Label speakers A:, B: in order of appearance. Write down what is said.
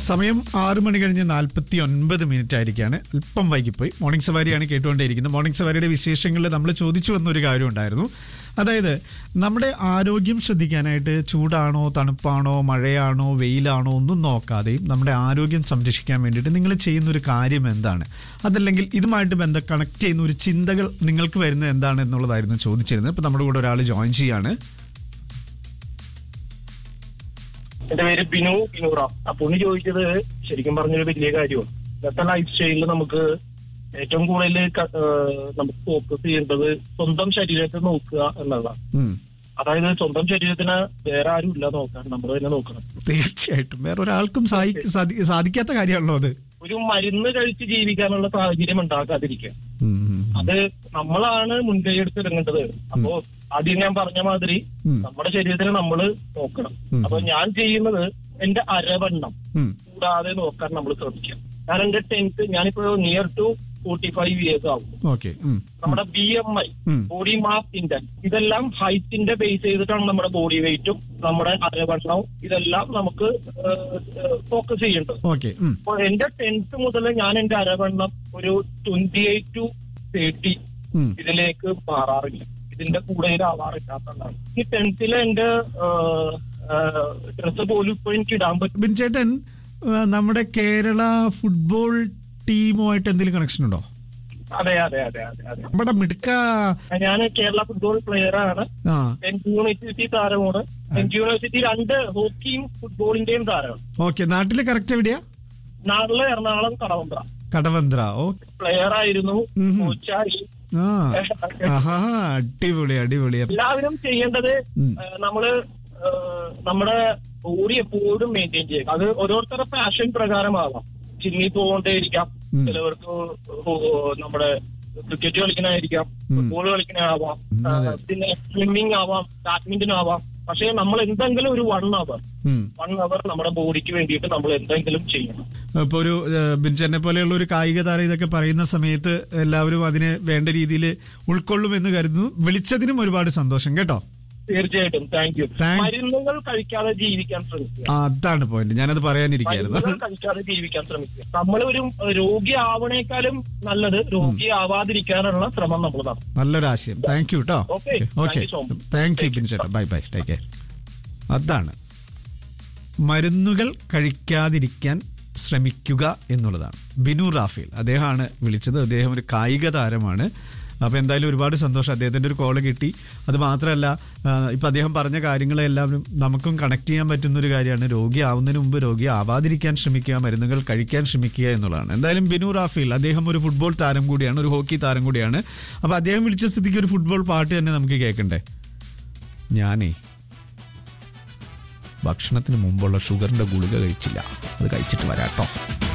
A: സമയം 6:49 ആയിരിക്കാണ്. അല്പം വൈകിപ്പോയി. മോർണിംഗ് സവാരിയാണ് കേട്ടുകൊണ്ടേയിരിക്കുന്നത്. മോർണിംഗ് സവാരിയുടെ വിശേഷങ്ങളിൽ നമ്മൾ ചോദിച്ചു വന്നൊരു കാര്യം ഉണ്ടായിരുന്നു. അതായത് നമ്മുടെ ആരോഗ്യം ശ്രദ്ധിക്കാനായിട്ട് ചൂടാണോ തണുപ്പാണോ മഴയാണോ വെയിലാണോ ഒന്നും നോക്കാതെയും നമ്മുടെ ആരോഗ്യം സംരക്ഷിക്കാൻ വേണ്ടിയിട്ട് നിങ്ങൾ ചെയ്യുന്നൊരു കാര്യം എന്താണ്, അതല്ലെങ്കിൽ ഇതുമായിട്ട് കണക്ട് ചെയ്യുന്ന ഒരു ചിന്തകൾ നിങ്ങൾക്ക് വരുന്നത് എന്താണ് എന്നുള്ളതായിരുന്നു ചോദിച്ചിരുന്നത്. ഇപ്പം നമ്മുടെ കൂടെ ഒരാൾ ജോയിൻ ചെയ്യാണ്.
B: എന്റെ പേര് ബിനൂറ. അപ്പൊ ഉണ്ണി ചോദിച്ചത് ശരിക്കും പറഞ്ഞൊരു വലിയ കാര്യമാണ്. ഇന്നത്തെ ലൈഫ് സ്റ്റൈലിൽ നമുക്ക് ഏറ്റവും കൂടുതൽ നമുക്ക് ഫോക്കസ് ചെയ്യേണ്ടത് സ്വന്തം ശരീരത്തെ നോക്കുക എന്നുള്ളതാണ്. അതായത് സ്വന്തം ശരീരത്തിന് വേറെ ആരും ഇല്ല നോക്കാൻ, നമ്മൾ തന്നെ നോക്കണം.
A: തീർച്ചയായിട്ടും വേറെ ഒരാൾക്കും സാധിക്കാത്ത കാര്യമാണല്ലോ അത്.
B: ഒരു മരുന്ന് കഴിച്ച് ജീവിക്കാനുള്ള സാഹചര്യം ഉണ്ടാക്കാതിരിക്കുക, അത് നമ്മളാണ് മുൻകൈ എടുത്തിറങ്ങേണ്ടത്. അപ്പോ ആദ്യം ഞാൻ പറഞ്ഞ മാതിരി നമ്മുടെ ശരീരത്തിന് നമ്മൾ നോക്കണം. അപ്പൊ ഞാൻ ചെയ്യുന്നത് എന്റെ അരവണ്ണം കൂടാതെ നോക്കാൻ നമ്മൾ ശ്രമിക്കാം. ഞാൻ എന്റെ 10th, ഞാനിപ്പോ നിയർ ടു 45 ഇയേഴ്സ് ആവും. നമ്മുടെ BMI, ബോഡി മാസ് ഇൻഡെക്സ്, ഇതെല്ലാം ഹൈറ്റിന്റെ ബേസ് ചെയ്തിട്ടാണ് നമ്മുടെ ബോഡി വെയിറ്റും നമ്മുടെ അരവണ്ണവും ഇതെല്ലാം നമുക്ക് ഫോക്കസ് ചെയ്യേണ്ടത്. അപ്പൊ എന്റെ 10th മുതൽ ഞാൻ എന്റെ അരവണ്ണം ഒരു 28 to 30 ഇതിലേക്ക് മാറാറില്ല. ഇതിന്റെ കൂടുതൽ ആവാറില്ലാത്തതാണ്. ഈ 10th എന്റെ ഡ്രസ്സ് പോലും ഇപ്പൊ എനിക്ക് ഇടാൻ പറ്റും.
A: ബിൻചേട്ടൻ, നമ്മുടെ കേരള ഫുട്ബോൾ ടീമുമായിട്ട് എന്തെങ്കിലും കണക്ഷൻ ഉണ്ടോ?
B: അതെ അതെ അതെ അതെ അതെ
A: നമ്മുടെ മിടുക്ക.
B: ഞാൻ കേരള ഫുട്ബോൾ പ്ലെയർ ആണ്. സെന്റ് യൂണിവേഴ്സിറ്റി താരമാണ്. സെന്റ് യൂണിവേഴ്സിറ്റി 2 ഹോക്കിയും ഫുട്ബോളിന്റെയും താരമാണ്.
A: ഓക്കെ, നാട്ടില് കറക്റ്റ് എവിടെയാ?
B: നാട്ടില് എറണാകുളം കടവന്ത്ര. പ്ലെയർ ആയിരുന്നു, കോച്ചായി.
A: അടിപൊളി അടിപൊളി.
B: എല്ലാവരും ചെയ്യേണ്ടത് നമ്മള് നമ്മുടെ ബോഡി എപ്പോഴും മെയിൻറ്റെയിൻ ചെയ്യുക. അത് ഓരോരുത്തരുടെ പാഷൻ പ്രകാരമാവാം. ജിമ്മിൽ പോകൊണ്ടേയിരിക്കാം, ചിലവർക്ക് നമ്മുടെ ക്രിക്കറ്റ് കളിക്കണായിരിക്കാം, ഫുട്ബോൾ കളിക്കണാവാം, പിന്നെ സ്വിമ്മിങ് ആവാം, ബാഡ്മിന്റൺ ആവാം. പക്ഷെ നമ്മൾ എന്തെങ്കിലും ഒരു 1 അവർ നമ്മുടെ ബോഡിക്ക് വേണ്ടിയിട്ട് നമ്മൾ എന്തെങ്കിലും ചെയ്യണം.
A: ഇപ്പൊ ഒരു ബിൻചേട്ടനെ പോലെയുള്ള ഒരു കായിക താരം ഇതൊക്കെ പറയുന്ന സമയത്ത് എല്ലാവരും അതിനെ വേണ്ട രീതിയിൽ ഉൾക്കൊള്ളുമെന്ന് കരുതുന്നു. വിളിച്ചതിനും ഒരുപാട് സന്തോഷം കേട്ടോ.
B: തീർച്ചയായിട്ടും താങ്ക് യു. മരുന്നുകൾ കഴിക്കാതെ ജീവിക്കാൻ ശ്രമിക്കുക.
A: അതാണ് പോയിന്റ്, ഞാനത് പറയാനിരിക്കുകയായിരുന്നു.
B: കഴിക്കാതെ ജീവിക്കാൻ ശ്രമിക്കുക. നമ്മളൊരു രോഗി ആവണേക്കാളും നല്ലത് രോഗി ആവാതിരിക്കാനുള്ള ശ്രമം നമ്മൾ നടത്തും.
A: നല്ലൊരു ആശയം. താങ്ക് യു കേട്ടോ.
B: Okay,
A: thank you ബിൻചേട്ടാ. Bye bye, take care. അതാണ് മരുന്നുകൾ കഴിക്കാതിരിക്കാൻ ശ്രമിക്കുക എന്നുള്ളതാണ്. ബിനു റാഫേൽ അദ്ദേഹമാണ് വിളിച്ചത്. അദ്ദേഹം ഒരു കായിക താരമാണ്. അപ്പോൾ എന്തായാലും ഒരുപാട് സന്തോഷം, അദ്ദേഹത്തിൻ്റെ ഒരു കോള് കിട്ടി. അത് മാത്രമല്ല, ഇപ്പം അദ്ദേഹം പറഞ്ഞ കാര്യങ്ങളെല്ലാം നമുക്കും കണക്ട് ചെയ്യാൻ പറ്റുന്നൊരു കാര്യമാണ്. രോഗി ആവുന്നതിന് മുമ്പ് രോഗി ആവാതിരിക്കാൻ ശ്രമിക്കുക, മരുന്നുകൾ കഴിക്കാൻ ശ്രമിക്കുക എന്നുള്ളതാണ്. എന്തായാലും ബിനു റാഫേൽ അദ്ദേഹം ഒരു ഫുട്ബോൾ താരം കൂടിയാണ്, ഒരു ഹോക്കി താരം കൂടിയാണ്. അപ്പോൾ അദ്ദേഹം വിളിച്ച സ്ഥിതിക്ക് ഒരു ഫുട്ബോൾ പാട്ട് തന്നെ നമുക്ക് കേൾക്കണ്ടേ? ഞാനേ ഭക്ഷണത്തിന് മുമ്പുള്ള ഷുഗറിൻ്റെ ഗുളിക കഴിച്ചില്ല, അത് കഴിച്ചിട്ട് വരാട്ടോ.